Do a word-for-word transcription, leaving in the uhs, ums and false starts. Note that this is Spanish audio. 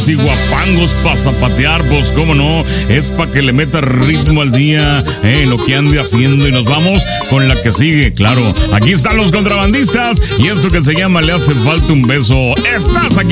guapos y guapangos para zapatear, pues cómo no, es para que le meta ritmo al día, eh, lo que ande haciendo, y nos vamos con la que sigue, claro. Aquí están los contrabandistas y esto que se llama Le hace falta un beso. Estás aquí